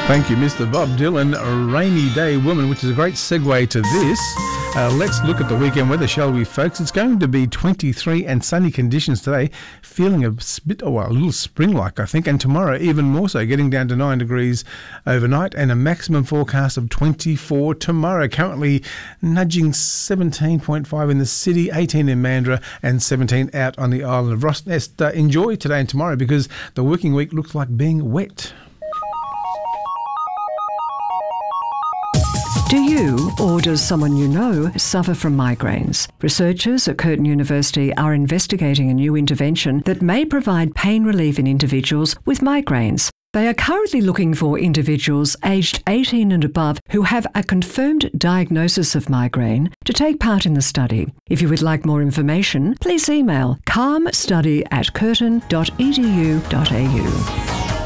Thank you, Mr. Bob Dylan, A Rainy Day Woman, which is a great segue to this. Let's look at the weekend weather, shall we, folks? It's going to be 23 and sunny conditions today, feeling a little spring-like, I think, and tomorrow even more so, getting down to 9 degrees overnight and a maximum forecast of 24 tomorrow. Currently nudging 17.5 in the city, 18 in Mandurah and 17 out on the island of Ross Nest. Enjoy today and tomorrow because the working week looks like being wet. Do you, or does someone you know, suffer from migraines? Researchers at Curtin University are investigating a new intervention that may provide pain relief in individuals with migraines. They are currently looking for individuals aged 18 and above who have a confirmed diagnosis of migraine to take part in the study. If you would like more information, please email calmstudy@curtin.edu.au.